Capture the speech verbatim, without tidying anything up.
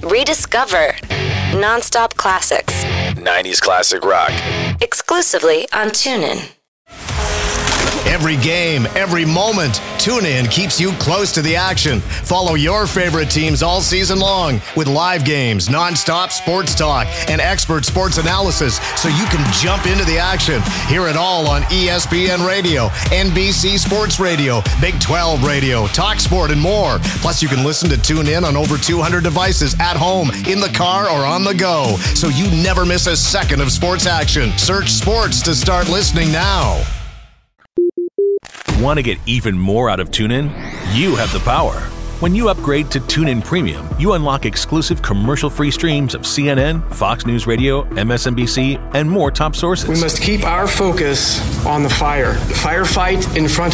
Rediscover nonstop classics. nineties classic rock. Exclusively on TuneIn. Every game, every moment, TuneIn keeps you close to the action. Follow your favorite teams all season long with live games, nonstop sports talk, and expert sports analysis so you can jump into the action. Hear it all on E S P N Radio, N B C Sports Radio, Big twelve Radio, TalkSport, and more. Plus, you can listen to TuneIn on over two hundred devices at home, in the car, or on the go, so you never miss a second of sports action. Search sports to start listening now. Want to get even more out of TuneIn? You have the power. When you upgrade to TuneIn Premium, you unlock exclusive commercial-free streams of C N N, Fox News Radio, M S N B C, and more top sources. We must keep our focus on the fire. Firefight in front